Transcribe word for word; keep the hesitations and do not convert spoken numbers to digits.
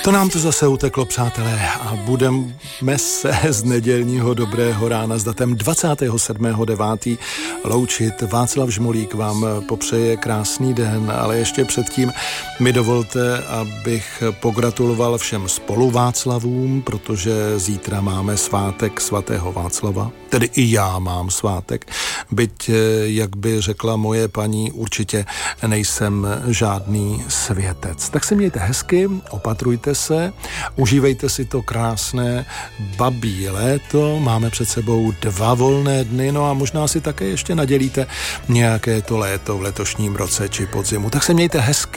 To nám to zase uteklo, přátelé, a budeme se z nedělního dobrého rána s datem dvacátého sedmého devátého loučit. Václav Žmolík vám popřeje krásný den, ale ještě předtím mi dovolte, abych pogratuloval všem spoluváclavům, protože zítra máme svátek svatého Václava, tedy i já mám svátek, byť, jak by řekla moje paní, určitě nejsem žádný světec. Tak se mějte hezky, opatrujte se, užívejte si to krásné babí léto, máme před sebou dva volné dny, no a možná si také ještě nadělíte nějaké to léto v letošním roce či podzimu. Tak se mějte hezky.